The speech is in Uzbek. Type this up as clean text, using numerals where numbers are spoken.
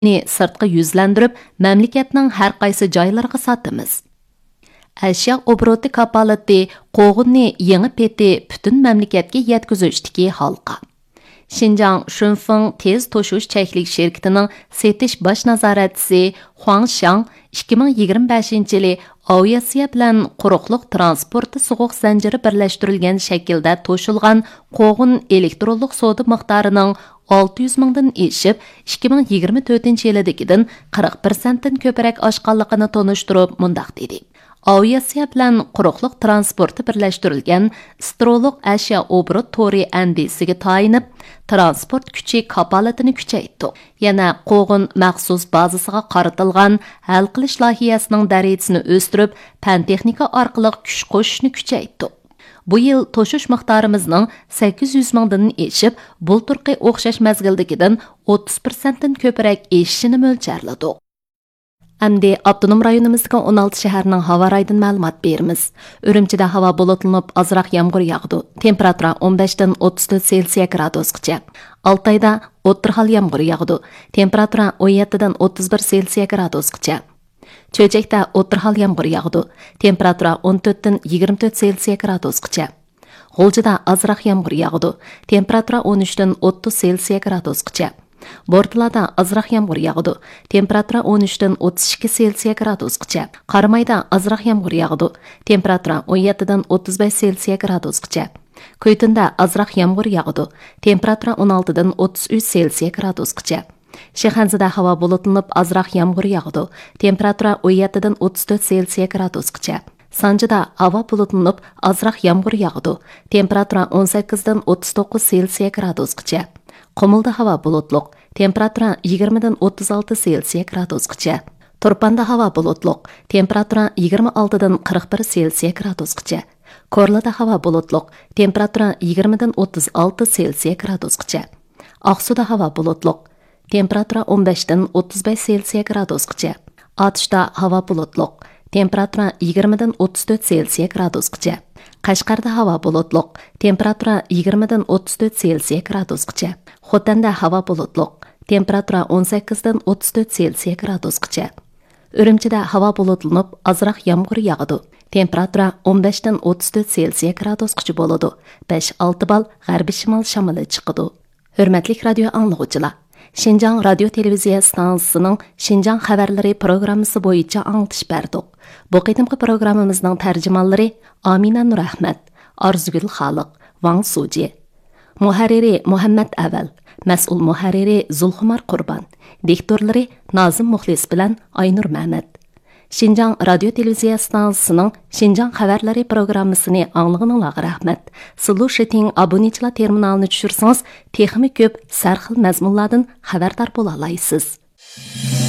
sırtqı yüzləndirib, məmləkətinin hər qaysı joylarına satımız. Əşya obroti kapalati qoğunni yeni peti bütün məmləkətə yetkizishdiki halqa. Şinjan Shunfeng tez toşuş çəklik şirkətinin setiş baş nazaratçisi Huang Xiang 2025-yili Aviasiya bilan quruqluq transporti soğuq zanjiri birləşdirilgan şəkildə toşulğan qoğun elektronluq soda miqdarining 600 mingdan eşib 2024-yildagidan 40%dan ko'proq oshganligini tonishtirib mundaq dedi. Aviasiya bilan quruqluq transporti birlashtirilgan Strolog Ashya obrot tori andisiga tayinib, transport kuchi kapolatini kuchaytdi. Yana qo'g'in maxsus bazasiga qaratilgan hal qilish loyihasining darajasini o'stirib, fan texnika orqali kuch qo'shishni kuchaytdi. Bu yil to'shish miqdorimizning 800 mingdan eshib, bulturqi o'xshash mazgildagidan 30% dan ko'proq eshishini mo'ljalladik. Әмді Abdunum rayonimizdagi 16 shaharning havo raydan ma'lumot beramiz. Urumchida havo bulutlanib, azroq yomg'ir yog'di. Temperatura 15 dan 34 Selsiya gradusgacha. Altayda o'tirhal yomg'ir yog'di. Temperatura 17 dan 31 Selsiya gradusgacha. Cho'chakda o'tirhal yomg'ir yog'di. Temperatura 14 dan 24 Selsiya gradusgacha. G'o'ljida azroq yomg'ir yog'di. Temperatura 13 dan 30 Selsiya gradusgacha. Bortlada azroq yomg'ir yog'di. Temperatura 13 dan 32 Selsiya gradusgacha. Qarmayda azroq yomg'ir yog'di. Temperatura 17 dan 35 Selsiya gradusgacha. Ko'ytinda azroq yomg'ir yog'di. Temperatura 16 dan 33 Selsiya gradusgacha. Shixanzada havo bulutlanib, azroq yomg'ir yog'di. Temperatura 17 dan 34 Selsiya gradusgacha. Sanjida havo bulutlanib, azroq yomg'ir yog'di. Temperatura 18 dan 39 Selsiya gradusgacha. Qumulda havo bulutliq, temperatura 20 dan 36 Selsiya gradusgacha. Turpanda havo bulutliq, temperatura 26 dan 41 Selsiya gradusgacha. Korlada havo bulutliq, temperatura 20 dan 36 Selsiya gradusgacha. Aqsuda havo bulutliq, temperatura 15 dan 35 Selsiya gradusgacha. Atishda havo bulutliq, temperatura 20 dan 34 Selsiya gradusgacha. Qashqarda havo bulutliq, temperatura 20 dan 34 Selsiya gradusgacha. Xotanda havo bulutliq, temperatura 18 dan 34 Selsiya gradusgacha. Urumchida havo bulutlanib, azroq yomg'ir yog'di. Temperatura 15 dan 34 Selsiya gradusgacha bo'ladi. 5-6 bal g'arbiy shimol shamoli chiqadi. Hurmatli radio anglovchilar, Şinjan radio televiziya stansiyasining Şinjan xabarlari programmasi bo'yicha anglitish berdik. Bu qitimqi programmamizning tarjimonlari Amina Nurahmat, Arzugul Xoliq, Wang Suji. Muharriri Muhammad Aval, mas'ul muharriri Zulxumar Qurban, diktorlari Nazim Muxlis bilan Aynur Mehmet. Şinjan radio televiziya stansiyasining Şinjan xabarlari programmasini anglag'ininglarga rahmat. Slushing abonechilar terminalini tushirsangiz, texnik ko'p sarxil mazmunlardan xabardor bo'la olasiz.